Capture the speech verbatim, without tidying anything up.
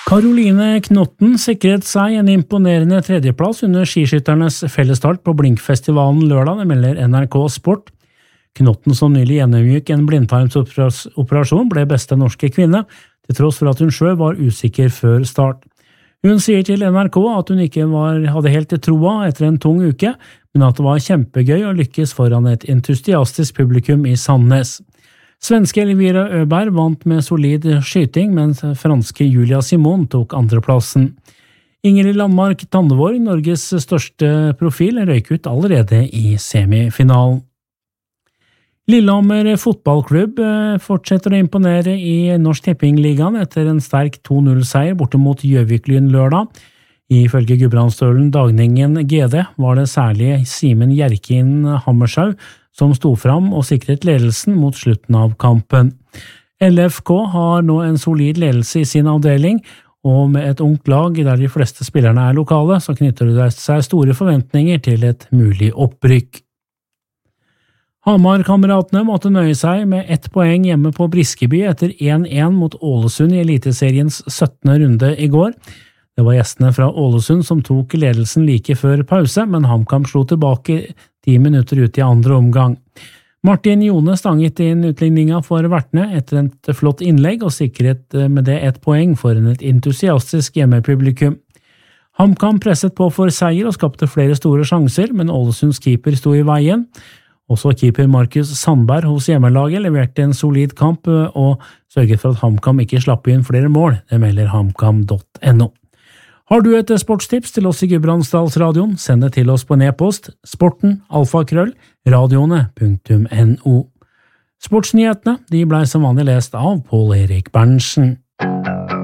Caroline Knotten sikret seg en imponerende tredjeplass under skiskytternes fellesstart på Blinkfestivalen lørdag, det melder N R K Sport. Knotten, som nylig gjennomgikk en blindtarmsoperasjon, ble beste norske kvinne, til tross for at hun selv var usikker før start. Hun sier til N R K at hun ikke var, hadde helt til troa etter en tung uke, men at det var kjempegøy å lykkes foran et entusiastisk publikum i Sandnes. Svenske Elvira Øberg vant med solid skyting, mens franske Julia Simon tok andreplassen. Ingrid Landmark Tandevåg, Norges største profil, røyk ut allerede i semifinalen. Lillehammer fotballklubb fortsetter å imponere i Norsk Tippingligaen etter en sterk to null-seier borte mot Gjøvik-Lyn lørdag. Ifølge Gudbrandsdølen Dagningen G D var det særlig Simen Gjerkin Hammershaug som sto fram og sikret ledelsen mot slutten av kampen. L F K har nå en solid ledelse i sin avdeling, og med et ungt lag der de fleste spillerne er lokale, så knytter det seg store forventninger til et mulig opprykk. Hamar-kameratene måtte nøye seg med ett poeng hjemme på Briskeby etter en en mot Ålesund i Eliteseriens syttende runde i går. Det var gjestene fra Ålesund som tok ledelsen like før pause, men HamKam slo tilbake ti minutter ut i andre omgang. Martin Jone stanget inn utligninga for vertene etter et flott innlegg og sikret med det ett poeng for et entusiastisk hjemmepublikum. HamKam presset på for seier og skapte flere store sjanser, men Ålesunds keeper sto i veien. Også keeper Markus Sandberg hos hjemmelaget leverte en solid kamp og sørget for at HamKam ikke slapp inn flere mål, det melder hamkam punktum no. Har du et sportstips til oss i Gudbrandsdalsradioen, send det til oss på en e-post, sporten, alfakrøll, radioene punktum no. Sportsnyhetene, de ble som vanlig lest av Pål Erik Berntsen.